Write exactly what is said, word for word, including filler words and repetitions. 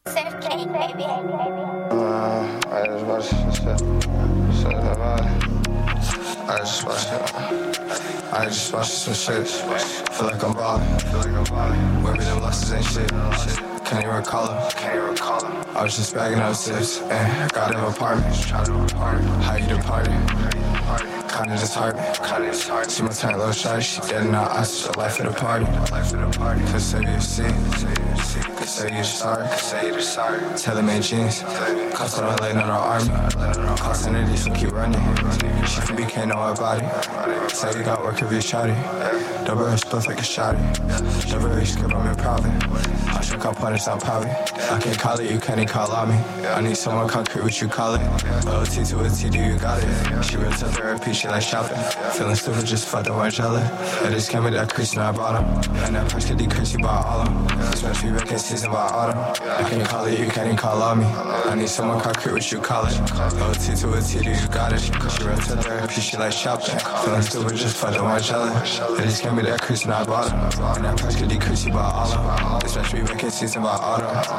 Safe plane, baby. Uh, I just watched shit. Shit about it. I just watched it. I just watched some shit. Feel like I'm ballin'. Maybe them losses ain't shit. Can't even recall them. Can't even recall them. I was just bagging up zips. And got an apartment. How you departed? Kinda disheartened. See my tiny little shawty, she dead now. I see the life of the party. Cause say you see, cause say you're sorry. Tell them ain't jeans. Cost on laying on our army. Cost energy, so keep running. She from B K, know about it. Say you got work if you shawty. Double her split like a shawty. Double her script, I'm improbing. I should call punish, I'm popping. I can't call it, you can't even call on me. I need someone concrete, what you call it. L T to a T D, you got it. She real to therapy, she like shopping. Feeling stupid, just fucked up, white jelly. I just came with that crease and I bought them. And that price could decrease, you bought all them. This must be back in season by autumn. I can't call it, you can't even call on me. I need someone concrete, what you call it. L T to a T D, you got it. She real to therapy, she like shopping. Feeling stupid, just fucked up, white jelly. I just came with that crease and I bought them. And that price could decrease, you bought all them. This must be back in season by autumn.